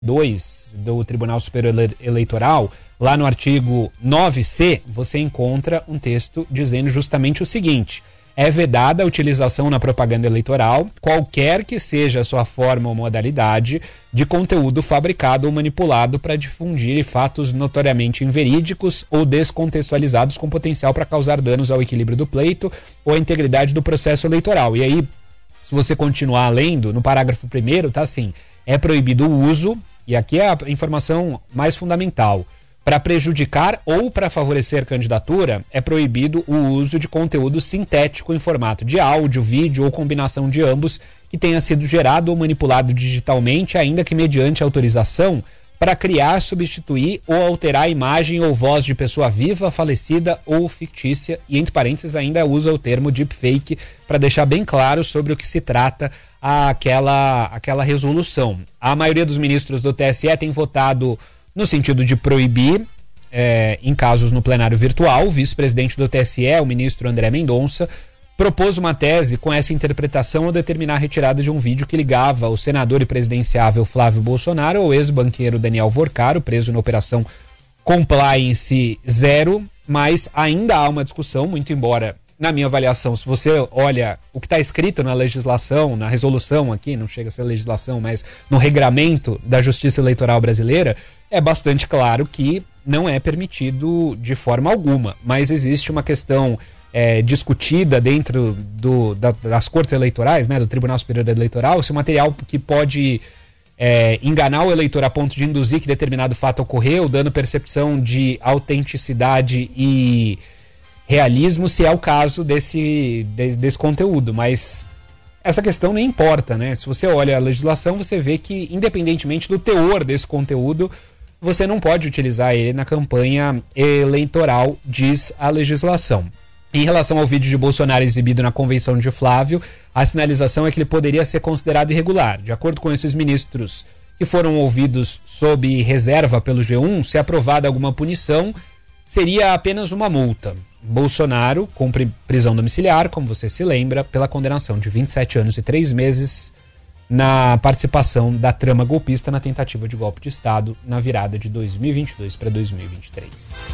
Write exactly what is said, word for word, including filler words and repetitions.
dois do Tribunal Superior Eleitoral, lá no artigo nove C, você encontra um texto dizendo justamente o seguinte: é vedada a utilização na propaganda eleitoral, qualquer que seja a sua forma ou modalidade, de conteúdo fabricado ou manipulado para difundir fatos notoriamente inverídicos ou descontextualizados com potencial para causar danos ao equilíbrio do pleito ou à integridade do processo eleitoral. E aí, se você continuar lendo, no parágrafo primeiro, tá assim: é proibido o uso, e aqui é a informação mais fundamental, para prejudicar ou para favorecer candidatura, é proibido o uso de conteúdo sintético em formato de áudio, vídeo ou combinação de ambos que tenha sido gerado ou manipulado digitalmente, ainda que mediante autorização, para criar, substituir ou alterar a imagem ou voz de pessoa viva, falecida ou fictícia, e entre parênteses ainda usa o termo deepfake para deixar bem claro sobre o que se trata aquela, aquela resolução. A maioria dos ministros do T S E tem votado no sentido de proibir, é, em casos no plenário virtual. O vice-presidente do T S E, o ministro André Mendonça, propôs uma tese com essa interpretação ao determinar a retirada de um vídeo que ligava o senador e presidenciável Flávio Bolsonaro ao ex-banqueiro Daniel Vorcaro, preso na Operação Compliance Zero, mas ainda há uma discussão, muito embora, na minha avaliação, se você olha o que está escrito na legislação, na resolução aqui, não chega a ser legislação, mas no regramento da Justiça Eleitoral brasileira, é bastante claro que não é permitido de forma alguma, mas existe uma questão é, discutida dentro do, da, das cortes eleitorais, né, do Tribunal Superior Eleitoral, se o material que pode é, enganar o eleitor a ponto de induzir que determinado fato ocorreu, dando percepção de autenticidade e realismo, se é o caso desse, desse, desse conteúdo, mas essa questão nem importa, né? Se você olha a legislação, você vê que, independentemente do teor desse conteúdo, você não pode utilizar ele na campanha eleitoral, diz a legislação. Em relação ao vídeo de Bolsonaro exibido na convenção de Flávio, a sinalização é que ele poderia ser considerado irregular. De acordo com esses ministros que foram ouvidos sob reserva pelo G um, se aprovada alguma punição, seria apenas uma multa. Bolsonaro cumpre prisão domiciliar, como você se lembra, pela condenação de vinte e sete anos e três meses na participação da trama golpista na tentativa de golpe de Estado na virada de dois mil e vinte e dois para dois mil e vinte e três.